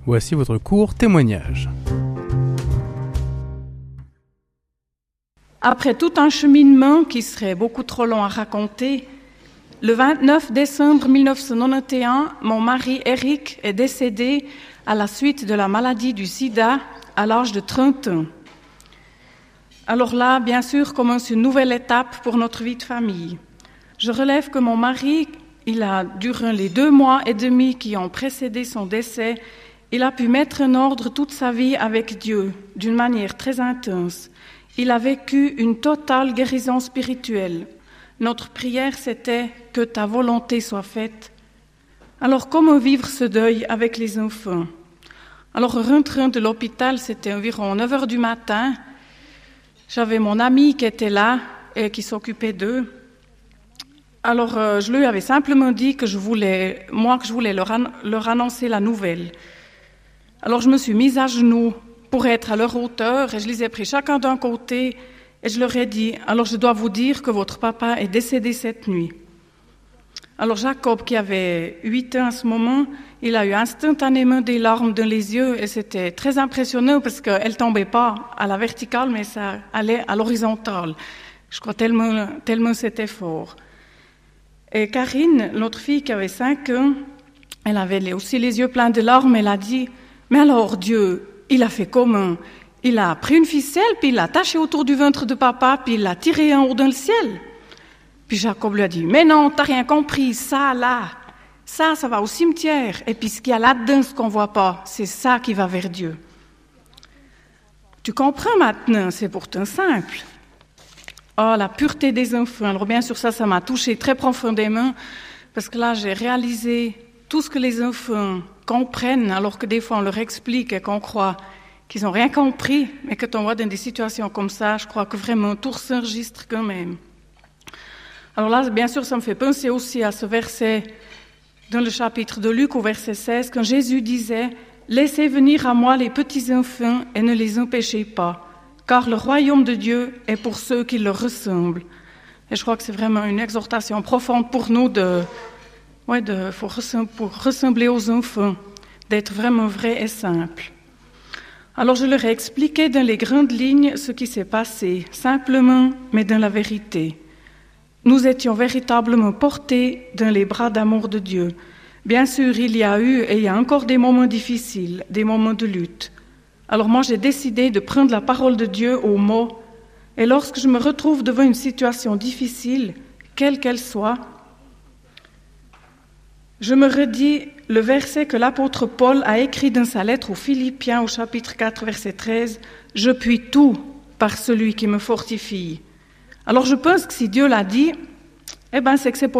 Voici votre court témoignage. Après tout un cheminement qui serait beaucoup trop long à raconter, le 29 décembre 1991, mon mari Eric est décédé à la suite de la maladie du sida à l'âge de 30 ans. Alors là, bien sûr, commence une nouvelle étape pour notre vie de famille. Je relève que mon mari, durant les 2 mois et demi qui ont précédé son décès, il a pu mettre en ordre toute sa vie avec Dieu d'une manière très intense. Il a vécu une totale guérison spirituelle. Notre prière, c'était « que ta volonté soit faite ». Alors, comment vivre ce deuil avec les enfants ? Alors, rentrant de l'hôpital, c'était environ 9 heures du matin. J'avais mon ami qui était là et qui s'occupait d'eux. Alors, je lui avais simplement dit que je voulais leur annoncer la nouvelle. Alors, je me suis mise à genoux pour être à leur hauteur et je les ai pris chacun d'un côté et je leur ai dit « Alors, je dois vous dire que votre papa est décédé cette nuit ». Alors, Jacob, qui avait 8 ans à ce moment, il a eu instantanément des larmes dans les yeux et c'était très impressionnant parce qu'elles ne tombaient pas à la verticale, mais ça allait à l'horizontale. Je crois tellement c'était fort. Et Karine, l'autre fille qui avait 5 ans, elle avait aussi les yeux pleins de larmes, elle a dit « Mais alors Dieu, il a fait comment ? Il a pris une ficelle, puis il l'a attachée autour du ventre de papa, puis il l'a tirée en haut dans le ciel. » Puis Jacob lui a dit « Mais non, t'as rien compris, ça là, ça va au cimetière. Et puis ce qu'il y a là-dedans, ce qu'on voit pas, c'est ça qui va vers Dieu. » Tu comprends maintenant, c'est pourtant simple. Oh, la pureté des enfants. Alors bien sûr, ça m'a touchée très profondément, parce que là, j'ai réalisé tout ce que les enfants comprennent, alors que des fois, on leur explique et qu'on croit qu'ils n'ont rien compris, mais quand on voit dans des situations comme ça, je crois que vraiment tout s'enregistre quand même. Alors là, bien sûr, ça me fait penser aussi à ce verset dans le chapitre de Luc, au verset 16, quand Jésus disait « Laissez venir à moi les petits enfants et ne les empêchez pas, car le royaume de Dieu est pour ceux qui leur ressemblent. » Et je crois que c'est vraiment une exhortation profonde pour nous pour ressembler aux enfants, d'être vraiment vrai et simple. Alors je leur ai expliqué dans les grandes lignes ce qui s'est passé, simplement, mais dans la vérité. Nous étions véritablement portés dans les bras d'amour de Dieu. Bien sûr, il y a eu et il y a encore des moments difficiles, des moments de lutte. Alors moi, j'ai décidé de prendre la parole de Dieu au mot, et lorsque je me retrouve devant une situation difficile, quelle qu'elle soit, je me redis le verset que l'apôtre Paul a écrit dans sa lettre aux Philippiens au chapitre 4, verset 13, « Je puis tout par celui qui me fortifie ». Alors je pense que si Dieu l'a dit, c'est que c'est